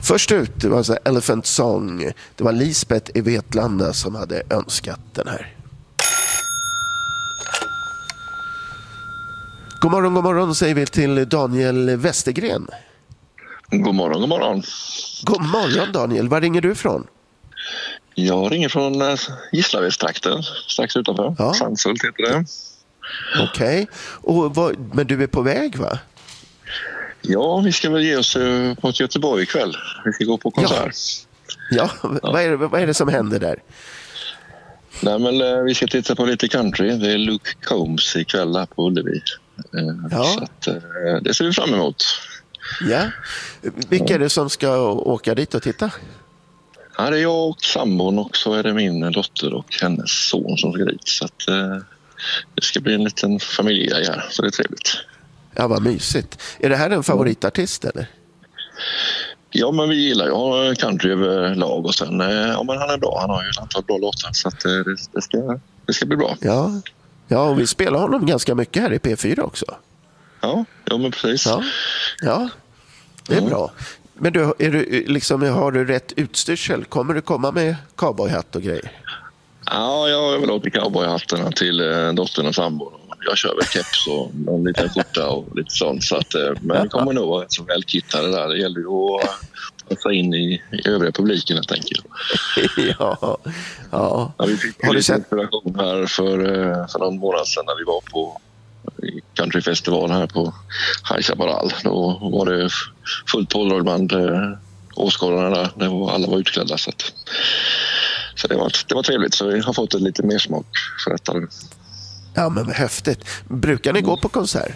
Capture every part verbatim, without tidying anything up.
Först ut, det var så Elephant Song. Det var Lisbeth i Vetlanda som hade önskat den här. God morgon, god morgon säger vi till Daniel Westergren. God morgon, god morgon. God morgon Daniel, var ringer du ifrån? Jag ringer från Gislaved-trakten, strax utanför. Ja. Sandshult heter det. Okej, okay. Men du är på väg va? Ja, vi ska väl ge oss på ett Göteborg ikväll. Vi ska gå på konsert. Ja, ja. ja. Vad, är det, vad är det som händer där? Nej, men vi ska titta på lite country. Det är Luke Combs ikväll här på Ullevi. Ja. Så att, det ser vi fram emot. Ja. Vilka är det som ska åka dit och titta? Ja, det är jag och sambon och så är det min dotter och hennes son som ska dit. Så att, det ska bli en liten familjegrej här, så det är trevligt. Ja, vad mysigt. Är det här en favoritartist eller? Ja, men vi gillar ju country överlag och sen, ja men han är bra, han har ju ett antal bra låtar så att det, det, ska, det ska bli bra. Ja. Ja, och vi spelar honom ganska mycket här i P fyra också. Ja, ja men precis. Ja, ja det är ja. bra. Men du, är du, liksom, har du rätt utstyrsel? Kommer du komma med cowboyhatt och grejer? Ja, jag har väl åkt cowboyhattarna till eh, dottern och sambon. Jag kör väl keps och en liten skjorta och lite sånt. Så att, eh, men vi kommer nog vara så välkittade där. Det gäller ju att passa in i, i övriga publiken, jag tänker. ja, ja. ja. Vi fick har du lite sett inspiration här för, för någon månad sedan när vi var på countryfestival här på High Chaparral. Då var det fullt pådrag bland eh, åskådarna där. Det var, alla var utklädda. Så, att, så det, var, det var trevligt. Så vi har fått ett lite mer smak för detta. Ja, men vad häftigt. Brukar ni mm. gå på konsert?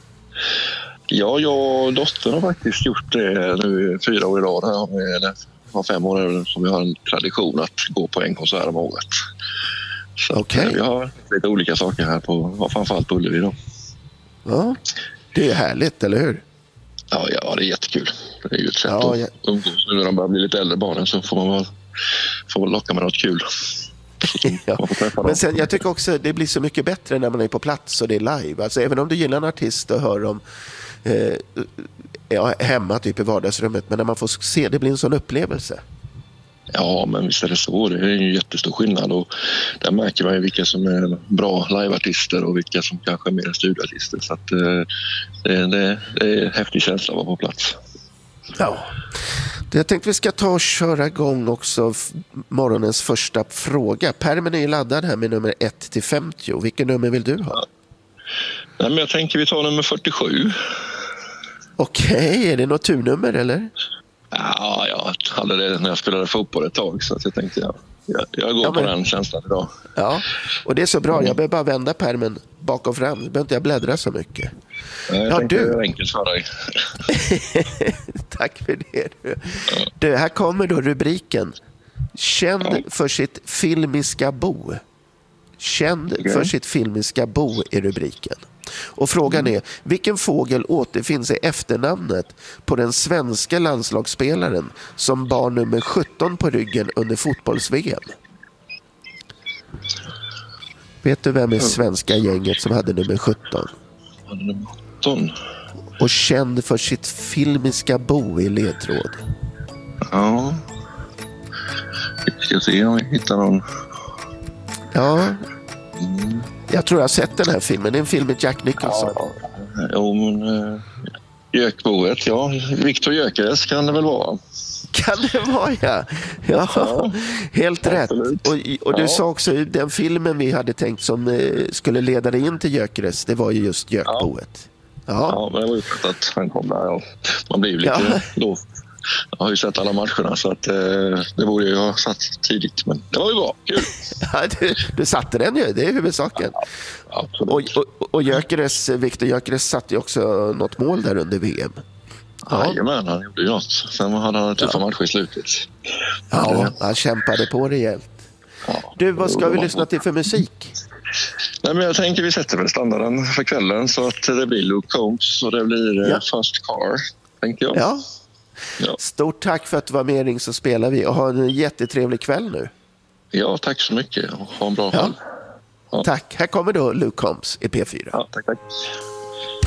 Ja, jag och dottern har faktiskt gjort det nu fyra år i rad. Eller var fem år som vi har en tradition att gå på en konsert om året. Så okay. Vi har lite olika saker här på, framförallt på Ullevi då. Ja, det är härligt, eller hur? Ja, ja, det är jättekul. Det är ju ett sätt ja, att ja. umgås. Nu när de börjar bli lite äldre barnen så får man väl, får man locka med något kul. ja. Men sen, jag tycker också det blir så mycket bättre när man är på plats och det är live. Alltså, även om du gillar en artist och hör dem eh, ja, hemma typ i vardagsrummet, men när man får se, det blir en sån upplevelse. Ja, men visst är det så. Det är ju jättestor skillnad och där märker man ju vilka som är bra liveartister och vilka som kanske är mer studioartister. Så att, eh, det, det, det är en häftig känsla att vara på plats. Ja, jag tänkte vi ska ta och köra igång också morgonens första fråga. Pärmen är ju laddad här med nummer ett till femtio. Vilken nummer vill du ha? Ja. Nej, men jag tänker vi tar nummer fyrtiosju. Okej, okay, är det något turnummer eller? Ja, jag hade det när jag spelade fotboll ett tag så jag tänkte jag, jag, jag går ja, men, på den känslan idag. Ja, och det är så bra. Jag behöver bara vända pärmen bak och fram. Jag behöver inte jag bläddra så mycket. Jag ja, tänkte du... det är enkelt för dig. Tack för det. Du. Ja. Du, här kommer då rubriken. Känd ja. för sitt filmiska bo. Känd okay. för sitt filmiska bo är rubriken. Och frågan är, vilken fågel återfinns i efternamnet på den svenska landslagsspelaren som bar nummer sjutton på ryggen under fotbolls-V M? Vet du vem är svenska gänget som hade nummer sjutton? Nummer sjutton? Och känd för sitt filmiska bo i ledtråd. Ja. Vi ska se om vi hittar någon. Ja. Mm. Jag tror jag har sett den här filmen. Det är en film med Jack Nicholson. Ja, ja. Jo, men uh, Gökboet, ja. Viktor Gökeres kan det väl vara. Kan det vara, ja. Ja, ja. Helt rätt. Och, och du ja. sa också den filmen vi hade tänkt som eh, skulle leda dig in till Gökeres, det var ju just Gökboet. Ja, ja. ja men det var ju för att han kom där. Ja. Man blir ju lite ja. då. Jag har ju sett alla matcherna så att eh, det borde jag ha satt tidigt, men det var ju bra, kul. Ja, du, du satte den ju, det är huvudsaken. Ja, och, och, och Gökeres, Viktor Gökeres satte ju också något mål där under V M. Ja, jajamän, han gjorde ju något. Sen hade han en tuffa ja. match i slutet. Ja, han kämpade på rejält. Ja, du, vad ska vi lyssna till för musik? Nej, men jag tänker vi sätter väl standarden för kvällen så att det blir Luke Combs och det blir ja. First Car, tänker jag. Ja. Ja. Stort tack för att du var med, Ring så spelar vi och ha en jättetrevlig kväll nu. Ja, tack så mycket. Ha en bra kväll. Ja. Ja. Tack. Här kommer då Luke Combs i P fyra. Ja, tack, tack.